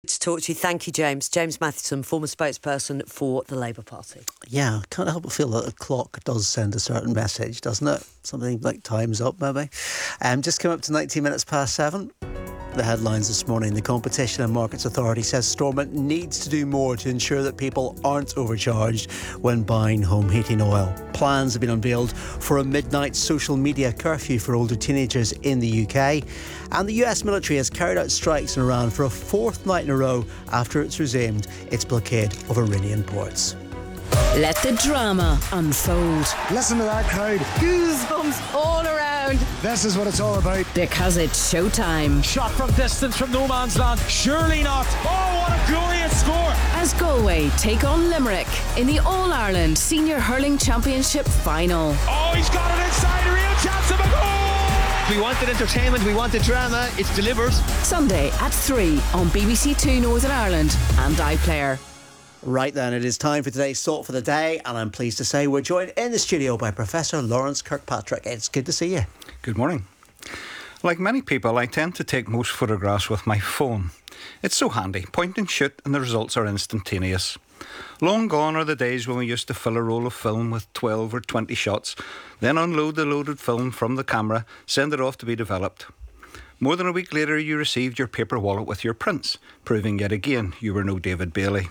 To talk to you. Thank you, James. James Mathieson, former spokesperson for the Labour Party. Yeah, I can't help but feel that the clock does send a certain message, doesn't it? Something like time's up, maybe. Just came up to 19 minutes past 7. The headlines this morning. The Competition and Markets Authority says Stormont needs to do more to ensure that people aren't overcharged when buying home heating oil. Plans have been unveiled for a midnight social media curfew for older teenagers in the UK. And the US military has carried out strikes in Iran for a fourth night in a row after it's resumed its blockade of Iranian ports. Let the drama unfold. Listen to that crowd. Goosebumps all around. This is what it's all about. Because it's showtime. Shot from distance from no man's land. Surely not. Oh, what a glorious score. As Galway take on Limerick in the All-Ireland Senior Hurling Championship final. Oh, he's got it inside. A real chance of a goal. We wanted entertainment. We wanted drama. It's delivered. Sunday at 3 on BBC Two Northern Ireland and iPlayer. Right then, it is time for today's Thought for the Day, and I'm pleased to say we're joined in the studio by Professor Lawrence Kirkpatrick. It's good to see you. Good morning. Like many people, I tend to take most photographs with my phone. It's so handy. Point and shoot, and the results are instantaneous. Long gone are the days when we used to fill a roll of film with 12 or 20 shots, then unload the loaded film from the camera, send it off to be developed. More than a week later, you received your paper wallet with your prints, proving yet again you were no David Bailey.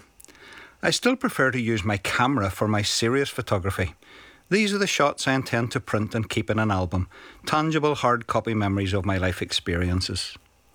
I still prefer to use my camera for my serious photography. These are the shots I intend to print and keep in an album, tangible hard copy memories of my life experiences.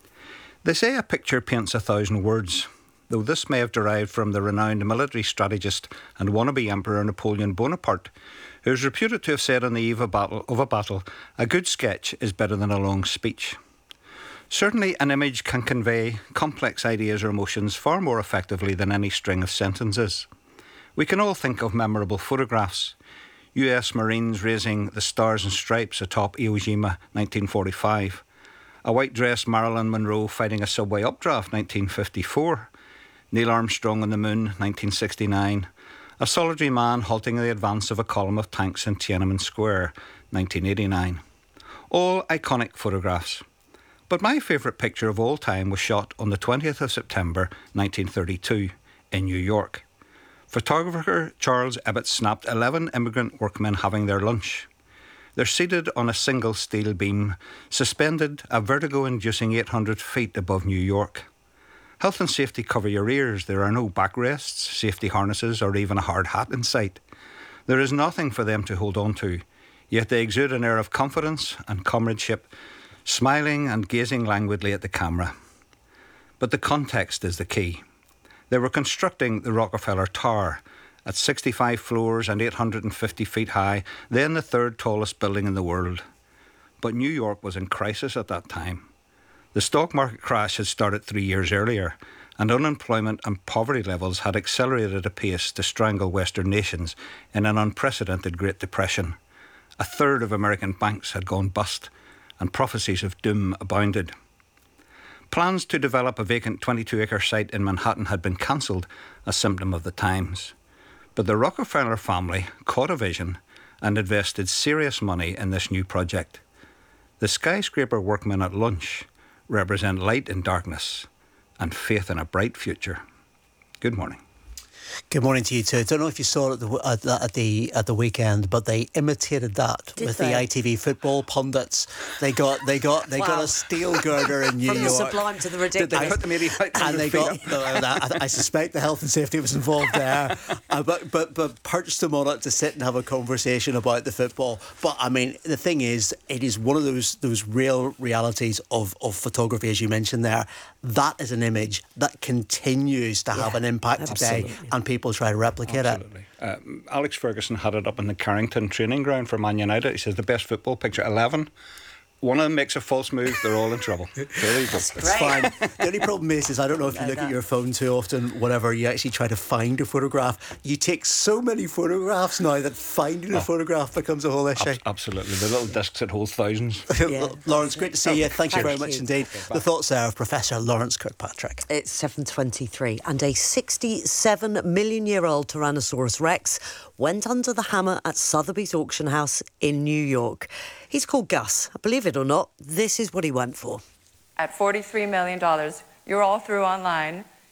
They say a picture paints 1,000 words, though this may have derived from the renowned military strategist and wannabe Emperor Napoleon Bonaparte, who is reputed to have said on the eve of a battle, a good sketch is better than a long speech. Certainly, an image can convey complex ideas or emotions far more effectively than any string of sentences. We can all think of memorable photographs. US Marines raising the Stars and Stripes atop Iwo Jima, 1945. A white-dressed Marilyn Monroe fighting a subway updraft, 1954. Neil Armstrong on the Moon, 1969. A solitary man halting the advance of a column of tanks in Tiananmen Square, 1989. All iconic photographs. But my favourite picture of all time was shot on the 20th of September 1932 in New York. Photographer Charles Ebbets snapped 11 immigrant workmen having their lunch. They're seated on a single steel beam, suspended a vertigo-inducing 800 feet above New York. Health and safety cover your ears. There are no backrests, safety harnesses, or even a hard hat in sight. There is nothing for them to hold on to, yet they exude an air of confidence and comradeship, smiling and gazing languidly at the camera. But the context is the key. They were constructing the Rockefeller Tower at 65 floors and 850 feet high, then the third tallest building in the world. But New York was in crisis at that time. The stock market crash had started 3 years earlier, and unemployment and poverty levels had accelerated at a pace to strangle Western nations in an unprecedented Great Depression. A third of American banks had gone bust, and prophecies of doom abounded. Plans to develop a vacant 22-acre site in Manhattan had been cancelled, a symptom of the times. But the Rockefeller family caught a vision and invested serious money in this new project. The skyscraper workmen at lunch represent light in darkness and faith in a bright future. Good morning. Good morning to you too. I don't know if you saw it at the weekend, but they imitated that with the ITV football pundits. They got a steel girder in New York. From the sublime to the ridiculous. Did they put the media and they got. I suspect the health and safety was involved there, but perched them on it to sit and have a conversation about the football. But I mean, the thing is, it is one of those real realities of photography, as you mentioned there. That is an image that continues to have an impact today, and people try to replicate it. Alex Ferguson had it up in the Carrington training ground for Man United. He says the best football picture, 11. One of them makes a false move, they're all in trouble. So there you go. It's fine. The only problem is I don't know if you look at your phone too often, whenever you actually try to find a photograph. You take so many photographs now that finding a photograph becomes a whole issue. Absolutely. The little discs that hold thousands. Yeah. Lawrence, great to see you. Thank you very much indeed. The thoughts there of Professor Lawrence Kirkpatrick. It's 7:23, and a 67-million-year-old Tyrannosaurus Rex went under the hammer at Sotheby's auction house in New York. He's called Gus. Believe it or not, this is what he went for. At $43 million, you're all through online.